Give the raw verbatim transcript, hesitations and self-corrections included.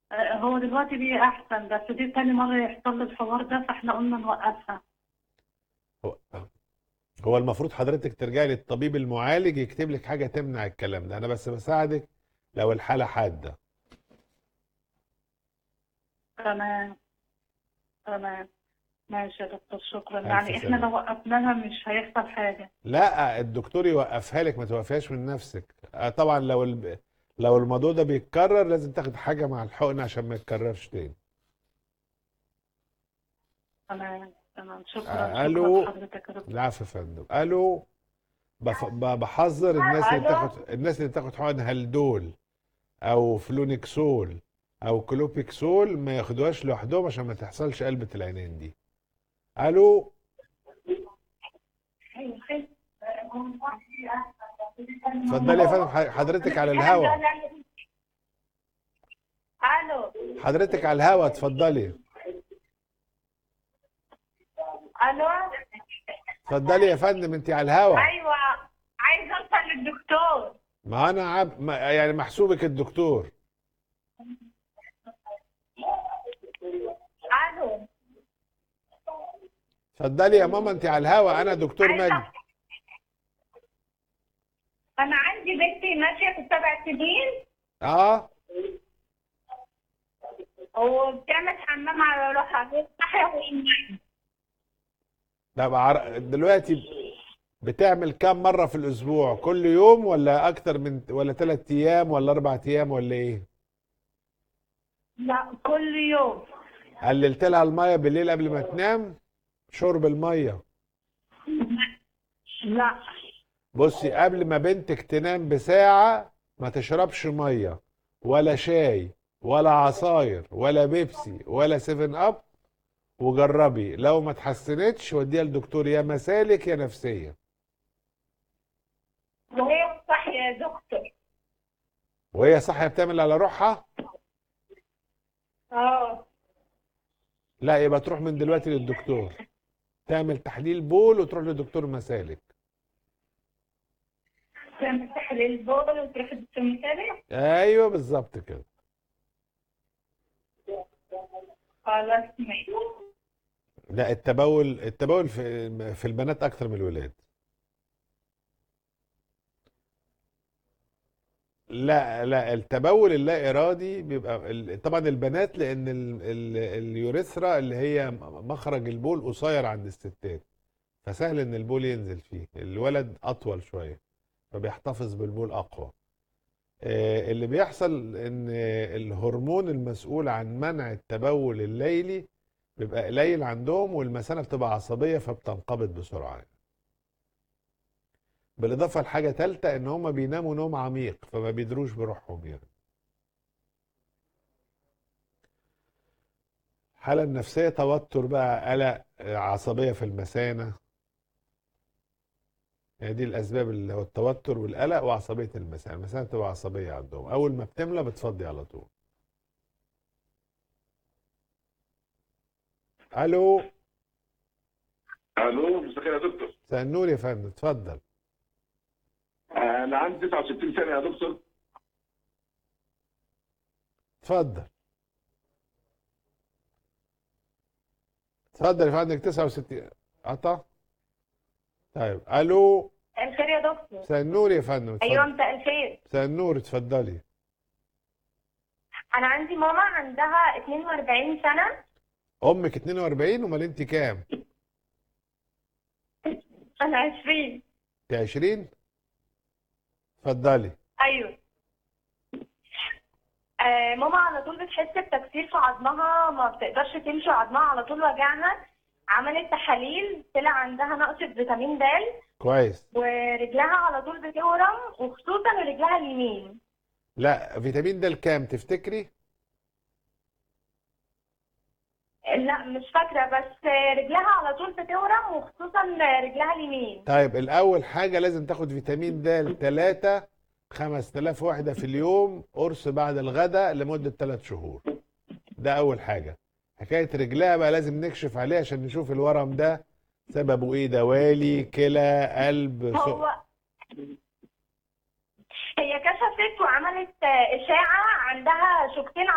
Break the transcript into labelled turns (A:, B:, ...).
A: آه، هو دلوقتي بيه احسن، بس دي تاني مره يحصل له الحوار ده، فاحنا قلنا نوقفها.
B: هو هو المفروض حضرتك ترجعي للطبيب المعالج يكتب لك حاجة تمنع الكلام ده، انا بس بساعدك لو الحالة حادة.
A: تمام. تمام. ماشي يا دكتور، شكرا.
B: الف
A: يعني احنا
B: سلامة.
A: لو وقفناها مش هيحصل حاجه؟
B: لا، الدكتور يوقفها لك، ما توقفهاش من نفسك. آه، طبعا لو الب... لو الموضوع ده بيتكرر لازم تاخد حاجة مع الحقن عشان ما يتكررش تاني.
A: تمام. تمام. شكرا،
B: آه،
A: شكرا
B: الو.
A: لحضرتك يا دكتور.
B: العفو يا فندم. الو. بف... ب- بحذر الناس اللي
A: الو.
B: بتاخد الناس اللي بتاخد حقن هالدول او فلونكسول او كلوبيكسول ما ياخدوهاش لوحدهم عشان ما تحصلش قلبة العينين دي. الو. اتفضلي يا فندم، ح- حضرتك على الهوا.
A: الو.
B: حضرتك على الهوا، اتفضلي.
A: الو.
B: اتفضلي يا فندم، انت على الهوا.
A: ايوه، عايزه اوصل للدكتور.
B: ما انا عب... ما يعني محسوبك الدكتور.
A: الو.
B: اتفضلي يا ماما، انت على الهوا، انا دكتور
A: عايزه،
B: مجدي.
A: انا عندي بنتي ماشيه في سبع سنين
B: اه.
A: وبتعمل حمام على روحها، صحي وإنجليزي.
B: طب عر- دلوقتي بتعمل كام مرة في الاسبوع؟ كل يوم ولا اكتر من ولا ثلاث ايام ولا اربع ايام ولا ايه؟
A: لا، كل يوم.
B: قللت لها المية بالليل قبل ما تنام؟ شرب المية.
A: لا.
B: بصي، قبل ما بنتك تنام بساعة ما تشربش مية ولا شاي ولا عصاير ولا بيبسي ولا سيفن اب. وجربي، لو ما اتحسنتش وديها لدكتور يا مسالك يا نفسية.
A: وهي صحي يا دكتور.
B: وهي صاحية بتعمل على روحها؟
A: اه.
B: لا، يبقى تروح من دلوقتي للدكتور تعمل تحليل بول وتروح لدكتور مسالك.
A: تعمل تحليل بول وتروح الدكتور مثالي.
B: ايوه بالظبط كده.
A: خلاص ماشي.
B: لا، التبول التبول في في البنات اكتر من الولاد. لا لا، التبول اللا ارادي بيبقى ال- طبعا البنات، لان ال- ال- اليوريثرا اللي هي مخرج البول قصير عند الستات، فسهل ان البول ينزل فيه. الولد اطول شويه فبيحتفظ بالبول اقوى. آه، اللي بيحصل ان الهرمون المسؤول عن منع التبول الليلي بيبقى قليل عندهم، والمثانه بتبقى عصبيه فبتنقبض بسرعه. بالاضافه لحاجه ثالثه، ان هم بيناموا نوم عميق فما بيدروش بروحهم يعني. الحاله النفسيه توتر بقى، قلق، آه، عصبيه في المثانه. يعني دي الاسباب، اللي هو التوتر والقلق وعصبيه المثانه. المثانه بتبقى عصبيه عندهم، اول ما بتملى بتفضي على طول. الو.
C: الو، مساء الخير يا دكتور.
B: مساء النور يا فندم، اتفضل.
C: انا عندي تسعة وستين سنه يا دكتور.
B: اتفضل. اتفضل يا فندم، تسعة وستين قطع. طيب، الو.
A: الخير يا دكتور.
B: مساء النور يا فندم،
A: ايوه،
B: اتفضل.
A: مساء الخير.
B: مساء النور، اتفضلي.
A: انا عندي ماما عندها اتنين واربعين سنه.
B: امك اتنين واربعين؟ امال انت كام؟
A: انا عشرين.
B: انت عشرين؟ اتفضلي.
A: ايوه. آه ماما على طول بتحس بتكسير في عظمها، ما بتقدرش تمشي، عظمها على طول وجعها. عملت تحاليل طلع عندها نقص فيتامين د،
B: كويس.
A: ورجلها على طول بتورم، وخصوصا رجلها اليمين.
B: لا، فيتامين د الكام تفتكري؟
A: لا مش فاكره، بس رجلها على طول بتورم، وخصوصا رجلها اليمين.
B: طيب، الاول حاجه لازم تاخد فيتامين د ثلاثة، خمسة آلاف وحده في اليوم، قرص بعد الغداء لمده ثلاث شهور. ده اول حاجه. حكايه رجلها بقى لازم نكشف عليها عشان نشوف الورم ده سببه ايه، دوالي، كلى، قلب، سكر.
A: هو هي كشفت وعملت اشاعه، عندها شوكتين